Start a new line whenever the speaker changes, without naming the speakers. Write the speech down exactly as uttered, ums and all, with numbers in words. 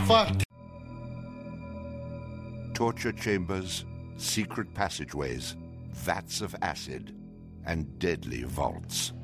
fucked.
Torture chambers, secret passageways, vats of acid, and deadly vaults.